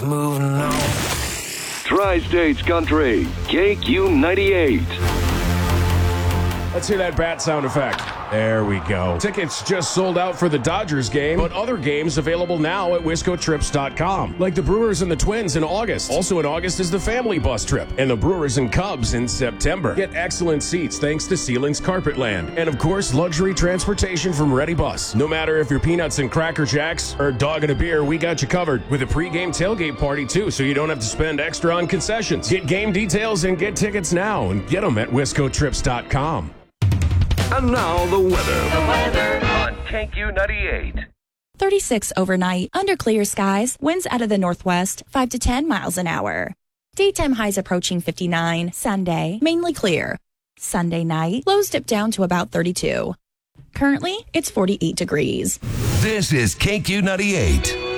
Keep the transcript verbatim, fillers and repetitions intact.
move now. Tri-States Country, K Q ninety-eight. Let's hear that bat sound effect. There we go. Tickets just sold out for the Dodgers game, but other games available now at wisco trips dot com. Like the Brewers and the Twins in August. Also in August is the family bus trip. And the Brewers and Cubs in September. Get excellent seats thanks to Ceilings Carpetland. And of course, luxury transportation from Ready Bus. No matter if you're peanuts and Cracker Jacks or dog and a beer, we got you covered. With a pregame tailgate party too, so you don't have to spend extra on concessions. Get game details and get tickets now. And get them at wisco trips dot com. And now the weather. The weather on K Q ninety-eight. thirty-six overnight, under clear skies, winds out of the northwest, five to ten miles an hour. Daytime highs approaching fifty-nine, Sunday, mainly clear. Sunday night, lows dip down to about thirty-two. Currently, it's forty-eight degrees. This is K Q ninety-eight.